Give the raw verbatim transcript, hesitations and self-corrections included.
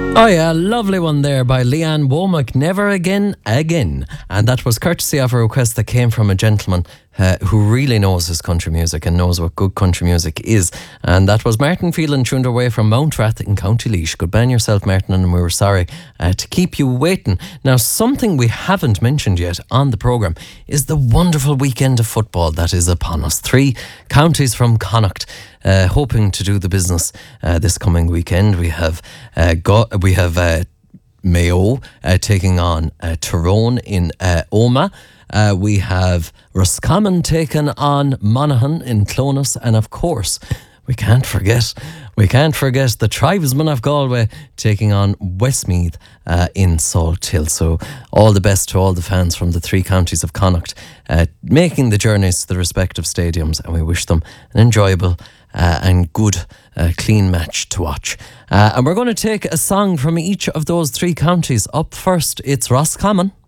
Oh yeah, lovely one there by Leanne Womack, Never Again Again. And that was courtesy of a request that came from a gentleman uh, who really knows his country music and knows what good country music is. And that was Martin Phelan, tuned away from Mountrath in County Laois. Good man yourself, Martin, and we were sorry uh, to keep you waiting. Now, something we haven't mentioned yet on the programme is the wonderful weekend of football that is upon us. Three counties from Connacht Uh, hoping to do the business uh, this coming weekend. We have uh, got we have uh, Mayo uh, taking on uh, Tyrone in uh, Omagh. Uh, we have Roscommon taking on Monaghan in Clonus, and of course, we can't forget we can't forget the Tribesmen of Galway taking on Westmeath uh, in Salthill. So all the best to all the fans from the three counties of Connacht uh, making the journeys to the respective stadiums, and we wish them an enjoyable Uh, and good, uh, clean match to watch. Uh, and we're going to take a song from each of those three counties. Up first, it's Roscommon.